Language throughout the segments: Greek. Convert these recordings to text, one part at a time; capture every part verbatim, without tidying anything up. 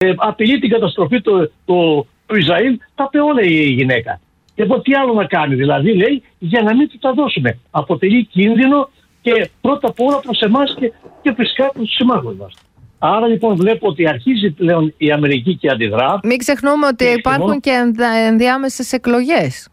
ε, απειλεί την καταστροφή του, του, του Ισραήλ, τα είπε όλα η γυναίκα. Και από τι άλλο να κάνει, δηλαδή λέει, για να μην του τα δώσουμε. Αποτελεί κίνδυνο και πρώτα απ' όλα προς εμάς και, και φυσικά προς τους συμμάχους μας. Άρα λοιπόν βλέπω ότι αρχίζει πλέον η Αμερική και αντιδρά. Μην ξεχνούμε ότι και υπάρχουν και ενδιάμεσες εκλογές.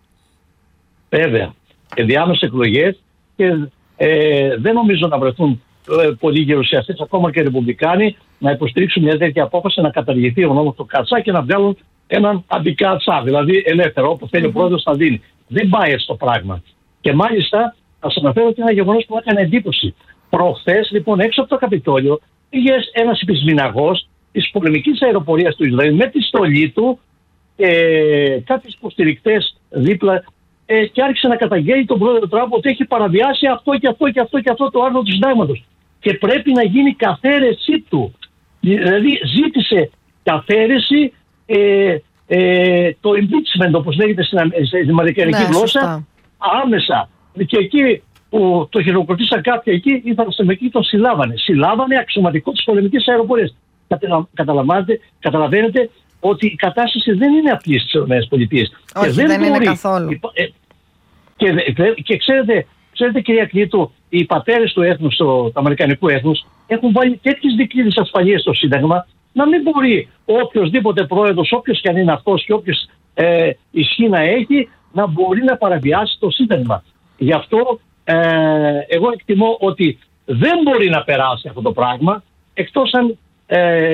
Βέβαια, ενδιάμεσες εκλογές και ε, δεν νομίζω να βρεθούν ε, πολλοί γερουσιαστές, ακόμα και ρεπουμπλικάνοι, να υποστηρίξουν μια τέτοια απόφαση να καταργηθεί ο νόμος του Κατσά και να βγάλουν έναν αντικάτσά, δηλαδή ελεύθερο, όπως θέλει mm-hmm. ο πρόεδρος θα δίνει. Δεν πάει έτσι το πράγμα. Και μάλιστα θα σας αναφέρω και ένα γεγονός που μου έκανε εντύπωση. Προχθές λοιπόν έξω από το Καπιτόλιο πήγε ένας επισμηναγός της πολεμικής αεροπορίας του Ισραήλ με τη στολή του, ε, κάποιοι υποστηρικτές δίπλα ε, και άρχισε να καταγγέλει τον πρόεδρο Τραμπ ότι έχει παραβιάσει αυτό και αυτό και αυτό και αυτό το άρθρο του συντάγματος. Και πρέπει να γίνει καθαίρεσή του. Δηλαδή ζήτησε καθαίρεση ε, ε, το impeachment, όπως λέγεται στην, στην αμερικανική ναι, γλώσσα, σωστά. Άμεσα. Και εκεί που το χειροκροτήσαν κάποιοι εκεί, ήρθαν στην Αμερική και τον συλλάβανε. Συλλάβανε αξιωματικό της πολεμικής αεροπορίας. Καταλαβαίνετε, καταλαβαίνετε ότι η κατάσταση δεν είναι απλή στις ΗΠΑ. Όχι, και δεν, δεν είναι καθόλου. Και, και, και ξέρετε, ξέρετε, κυρία Κλήτου, οι πατέρες του έθνους, του αμερικανικού έθνους, έχουν βάλει τέτοιες δικλείδες ασφαλείας στο Σύνταγμα, να μην μπορεί οποιοσδήποτε πρόεδρος, όποιος και αν είναι αυτός και όποιος ε, ισχύ να έχει, να μπορεί να παραβιάσει το Σύνταγμα. Γι' αυτό ε, εγώ εκτιμώ ότι δεν μπορεί να περάσει αυτό το πράγμα, εκτός αν ε,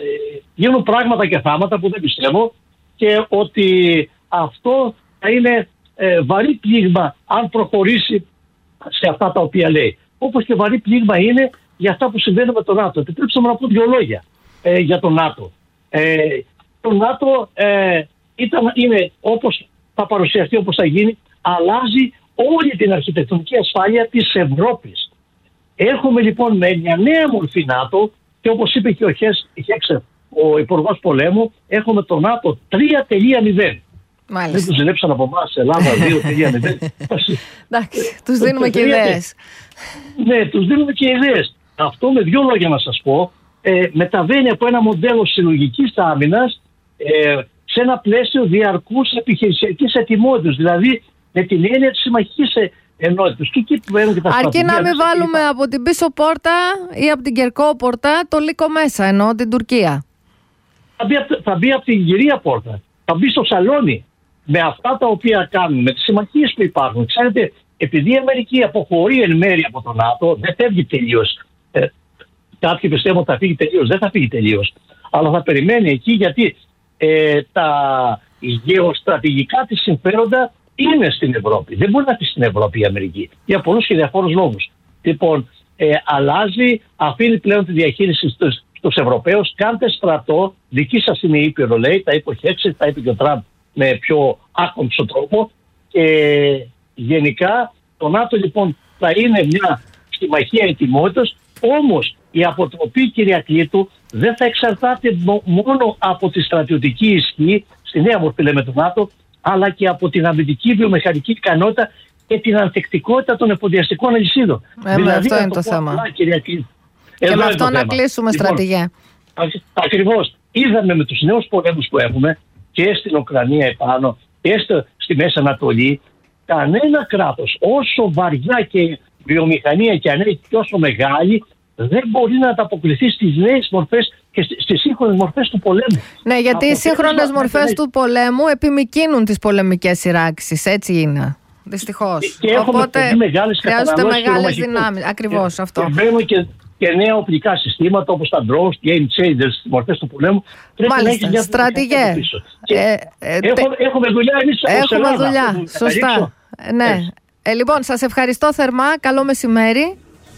γίνουν πράγματα και θάματα που δεν πιστεύω, και ότι αυτό θα είναι ε, βαρύ πλήγμα αν προχωρήσει σε αυτά τα οποία λέει. Όπως και βαρύ πλήγμα είναι για αυτά που συμβαίνουν με το ΝΑΤΟ. Επιτρέψτε μου να πω δύο λόγια ε, για το ΝΑΤΟ. Ε, το ΝΑΤΟ ε, ήταν, είναι όπως θα παρουσιαστεί, όπως θα γίνει, αλλάζει όλη την αρχιτεκτονική ασφάλεια της Ευρώπης. Έχουμε λοιπόν με μια νέα μορφή ΝΑΤΟ και όπως είπε και ο Χέξερ, ο Υπουργός Πολέμου, έχουμε το ΝΑΤΟ τρία τελεία μηδέν. Μάλιστα. Δεν τους ζηλέψαν από εμάς, Ελλάδα δύο τελεία μηδέν. Εντάξει, τους δίνουμε και ιδέες. Ναι, τους δίνουμε και ιδέες. Αυτό με δύο λόγια να σας πω, ε, μεταβαίνει από ένα μοντέλο συλλογικής άμυνας ε, σε ένα πλαίσιο διαρκούς επιχειρησιακής ετοιμότητας. Δηλαδή με την έννοια της συμμαχικής ενότητας. Και εκεί που και τα αρκεί να μην βάλουμε είπα... από την πίσω πόρτα ή από την κερκόπορτα το λύκο μέσα, εννοώ την Τουρκία. Θα μπει, θα μπει από την κυρία πόρτα. Θα μπει στο σαλόνι. Με αυτά τα οποία κάνουν, με τις συμμαχίες που υπάρχουν. Ξέρετε, επειδή η Αμερική αποχωρεί εν μέρει από το ΝΑΤΟ, δεν φεύγει τελείως. Ε, κάποιοι πιστεύουν ότι θα φύγει τελείως. Δεν θα φύγει τελείως. Αλλά θα περιμένει εκεί, γιατί ε, τα γεωστρατηγικά της συμφέροντα είναι στην Ευρώπη. Δεν μπορεί να πει στην Ευρώπη η Αμερική. Για πολλούς και διαφόρους λόγους. Λοιπόν, ε, αλλάζει, αφήνει πλέον τη διαχείριση στους, στους Ευρωπαίους. Κάντε στρατό, δική σας είναι η Ήπειρο, λέει, τα είπε ο Χέξερ, τα είπε και ο Τραμπ με πιο άκομψο τρόπο. Και γενικά το ΝΑΤΟ λοιπόν θα είναι μια συμμαχία ετοιμότητας, όμως η αποτροπή, κυρία Κλήτου, δεν θα εξαρτάται μόνο από τη στρατιωτική ισχύ, στη νέα μορφή λέμε του ΝΑΤΟ, αλλά και από την αμυντική βιομηχανική ικανότητα και την ανθεκτικότητα των εφοδιαστικών αλυσίδων. Ε, δηλαδή, αυτό είναι το, το θέμα. Απλά, κυρία Κλήτου. Και με αυτό να θέμα. Κλείσουμε, λοιπόν, στρατηγέ. Ακριβώς. Είδαμε με τους νέους πολέμους που έχουμε και στην Ουκρανία επάνω και στη Μέση Ανατολή, κανένα κράτος, όσο βαριά και βιομηχανία και αν έχει και όσο μεγάλη, δεν μπορεί να ανταποκριθεί στις νέες μορφές και στις σύγχρονες μορφές του πολέμου. Ναι, γιατί οι σύγχρονες μορφές να... του πολέμου επιμικρύνουν τις πολεμικές σειράξεις. Έτσι είναι. Δυστυχώς. Και Οπότε χρειάζονται μεγάλες δυνάμεις. Ακριβώς και, αυτό. Και, και, και νέα οπλικά συστήματα όπως τα drones, game changers, τις μορφές του πολέμου. Μάλιστα, στρατηγέ. Ε, ε, Έχω, τε... Έχουμε δουλειά εμείς ως Έχουμε Ελλάδα, δουλειά, σωστά. Ναι. Ε, λοιπόν, σας ευχαριστώ θερμά. Καλό μεσημέρι.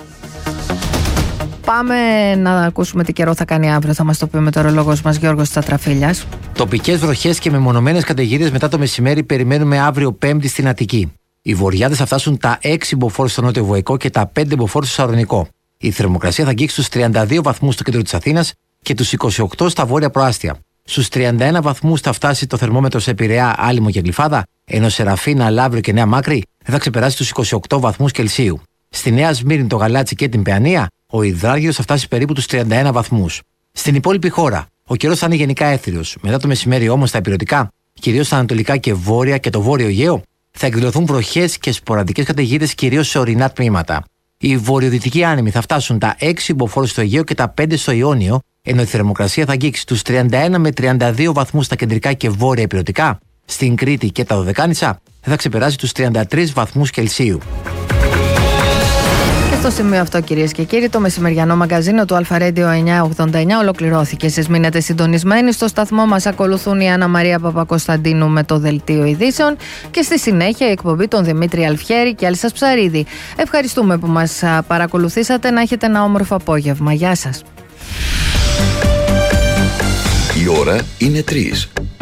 Πάμε να ακούσουμε τι καιρό θα κάνει αύριο. Θα μας το πει ο μετεωρολόγος μας Γιώργος Τσατραφίλιας. Τοπικές βροχές και μεμονωμένες καταιγίδες μετά το μεσημέρι περιμένουμε αύριο Πέμπτη στην Αττική. Οι βορειάδες θα φτάσουν τα έξι μποφόρ στο νότιο Βοϊκό και τα πέντε μποφόρ στο Σαρδονικό. Η θερμοκρασία θα αγγίξει στους τριάντα δύο βαθμούς στο κέντρο της Αθήνας και τους είκοσι οκτώ στα βόρεια προάστια. Στους τριάντα ένα βαθμούς θα φτάσει το θερμόμετρο σε Πειραιά, Άλυμο και Γλυφάδα, ενώ σε Ραφίνα, Λαύριο και Νέα Μάκρη δεν θα ξεπεράσει τους είκοσι οκτώ βαθμούς Κελσίου. Στη Νέα Σμύρνη, το Γαλάτσι και την Παιανία, ο υδράργυρος θα φτάσει περίπου τους τριάντα ένα βαθμούς. Στην υπόλοιπη χώρα, Ο καιρός θα είναι γενικά έθριος. Μετά το μεσημέρι όμως στα ηπειρωτικά, κυρίως στα ανατολικά και βόρεια και το βόρειο Αιγαίο, θα εκδηλωθούν βροχές και σποραδικές καταιγίδες κυρίως σε ορεινά τμήματα. Οι βορειοδυτικοί άνεμοι θα φτάσουν τα έξι μποφόρ στο Αιγαίο και τα πέντε στο Ιόνιο, ενώ η θερμοκρασία θα αγγίξει τους τριάντα ένα με τριάντα δύο βαθμούς στα κεντρικά και βόρεια ηπειρωτικά. Στην Κρήτη και τα Δωδεκάνησα θα ξεπεράσει τους τριάντα τρεις βαθμούς Κελσίου. Στο σημείο αυτό, κυρίες και κύριοι, το μεσημεριανό μαγκαζίνο του Αλφα Radio εννιακόσια ογδόντα εννιά ολοκληρώθηκε. Εσείς μείνετε συντονισμένοι. Στο σταθμό μας ακολουθούν η Άννα Μαρία Παπακοσταντίνου με το Δελτίο Ειδήσεων και στη συνέχεια η εκπομπή των Δημήτρη Αλφιέρη και Άλσας Ψαρίδη. Ευχαριστούμε που μας παρακολουθήσατε. Να έχετε ένα όμορφο απόγευμα. Γεια σας. Η ώρα είναι τρεις.